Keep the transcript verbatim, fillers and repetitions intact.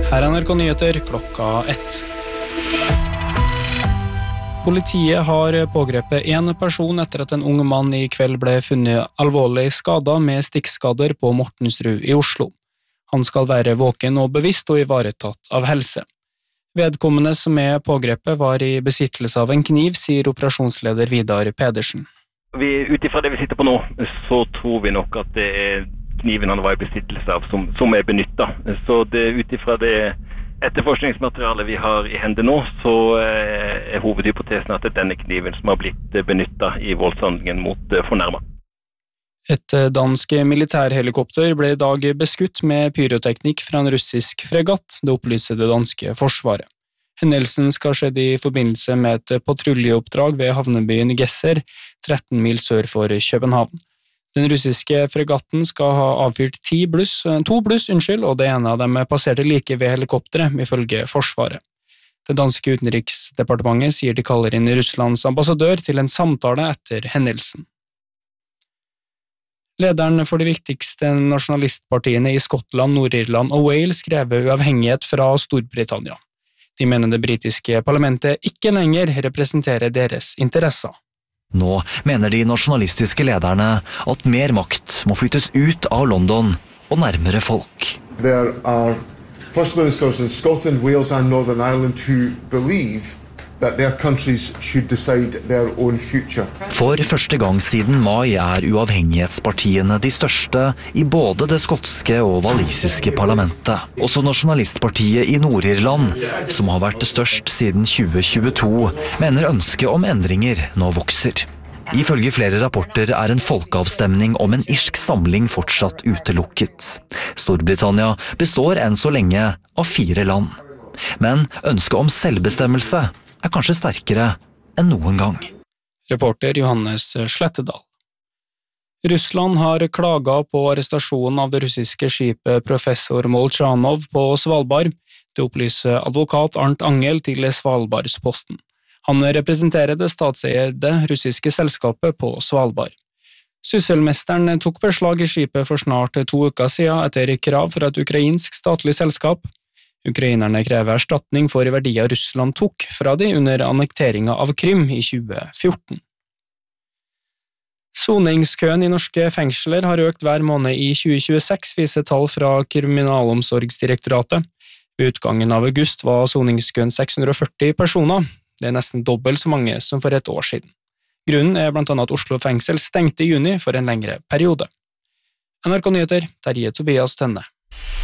Her er N R K Nyheter klokka ett. Politiet har pågrepet en person etter at en ung mann i kveld ble funnet alvorlig skadet med stikkskader på Mortensrud i Oslo. Han skal være våken og bevisst og ivaretatt av helse. Vedkommende som er pågrepet var i besittelse av en kniv, sier operasjonsleder Vidar Pedersen. Vi, utifra det vi sitter på nå, så tror vi nok at det er kniven han var i besittelse av som, som er benyttet. Så det, utifra det etterforskningsmaterialet vi har i hendene nå, så er hovedhypotesen at det er denne kniven som har blitt benyttet i voldshandlingen mot fornærmet. Et dansk militærhelikopter ble i dag beskutt med pyroteknikk fra en russisk fregatt, det opplyser det danske forsvaret. Hendelsen skal skje i forbindelse med et patruljeoppdrag ved havnebyen Gesser, tretten mil sør for København. Den russiske fregatten skal ha avfyrt ti bluss, to bluss, unnskyld, og det ene av dem passerte like ved helikopteret, ifølge Forsvaret. Det danske utenriksdepartementet sier de kaller inn Russlands ambassadør til en samtale etter hendelsen. Lederen for de viktigste nasjonalistpartiene i Skottland, Nord-Irland og Wales krever uavhengighet fra Storbritannia. De mener det britiske parlamentet ikke lenger representerer deres interesser. Nå mener de nasjonalistiske lederne at mer makt må flyttes ut av London og nærmere folk. There are First Ministers in Scotland, Wales and Northern Ireland who believe that their countries should decide their own future. For første gang siden mai er uavhengighetspartiene de største i både det skotske og walisiske parlamentet. Også nasjonalistpartiet i Nord-Irland, som har vært størst siden tjue tjueto, mener ønsket om endringer nå vokser. Ifølge flere rapporter er en folkeavstemning om en irsk samling fortsatt utelukket. Storbritannia består enn så lenge av fire land. Men ønsket om selvbestemmelse er kanskje sterkere enn noen gang. Reporter Johannes Slettedal. Russland har klaget på arrestasjonen av det russiske skipet Professor Molchanov på Svalbard. Det opplyser advokat Arnt Angel til Svalbardsposten. Han representerer det statseide russiske selskapet på Svalbard. Sysselmesteren tok beslag i skipet for snart to uker siden etter krav fra et ukrainsk statlig selskap. Ukrainerne krever erstatning for verdier Russland tok fra de under annekteringen av Krym i tjue fjorten. Soningskøen i norske fengsler har økt hver måned i tjue tjueseks, viser tall fra Kriminalomsorgsdirektoratet. Ved utgangen av august var soningskøen seks hundre og førti personer. Det er nesten dobbelt så mange som for et år siden. Grunnen er blant annet at Oslo fengsel stengte i juni for en lengre periode. N R K Nyheter, Terje Tobias Tønne.